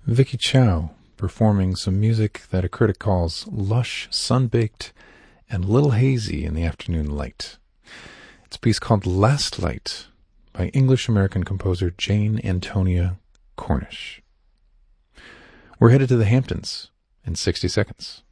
Vicky Chow performing some music that a critic calls lush, sun-baked, and a little hazy in the afternoon light. It's a piece called Last Light by English-American composer Jane Antonia Cornish. We're headed to the Hamptons in 60 seconds.